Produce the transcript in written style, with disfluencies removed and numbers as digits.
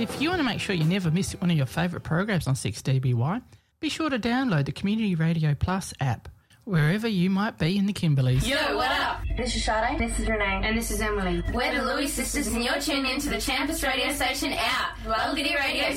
if you want to make sure you never miss one of your favourite programs on 6DBY, be sure to download the Community Radio Plus app, wherever you might be in the Kimberleys. Yo, what up? This is Sade. This is Renee. And this is Emily. We're the Louis Sisters and you're tuned in to the Champus radio station out. Wildgiddy Radio